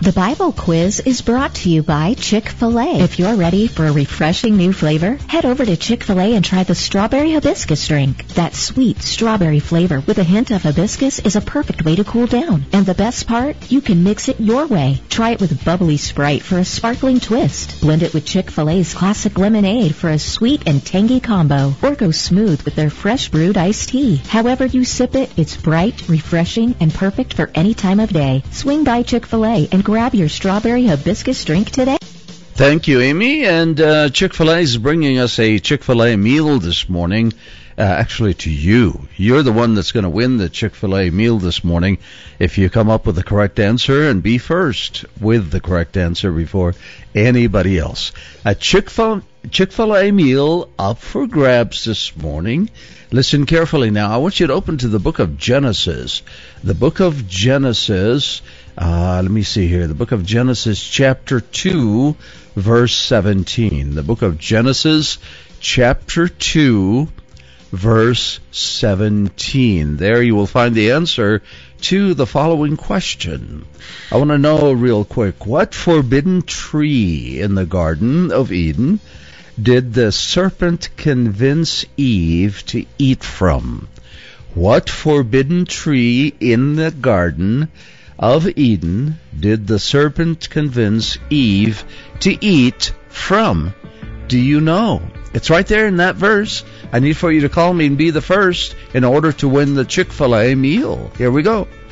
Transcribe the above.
The Bible quiz is brought to you by Chick-fil-A. If you're ready for a refreshing new flavor, head over to Chick-fil-A and try the strawberry hibiscus drink. That sweet strawberry flavor with a hint of hibiscus is a perfect way to cool down. And the best part, you can mix it your way. Try it with bubbly Sprite for a sparkling twist. Blend it with Chick-fil-A's classic lemonade for a sweet and tangy combo. Or go smooth with their fresh brewed iced tea. However you sip it, it's bright, refreshing, and perfect for any time of day. Swing by Chick-fil-A and grab your strawberry hibiscus drink today. Thank you, Amy. And Chick-fil-A is bringing us a Chick-fil-A meal this morning. Actually, to you. You're the one that's going to win the Chick-fil-A meal this morning if you come up with the correct answer and be first with the correct answer before anybody else. A Chick-fil-A meal up for grabs this morning. Listen carefully now. I want you to open to the book of Genesis. The book of Genesis, let me see here. The book of Genesis chapter 2, verse 17. The book of Genesis chapter 2, verse 17. There you will find the answer to the following question. I want to know real quick, what forbidden tree in the Garden of Eden did the serpent convince Eve to eat from? What forbidden tree in the Garden of Eden did the serpent convince Eve to eat from? Do you know? It's right there in that verse. I need for you to call me and be the first in order to win the Chick-fil-A meal. Here we go.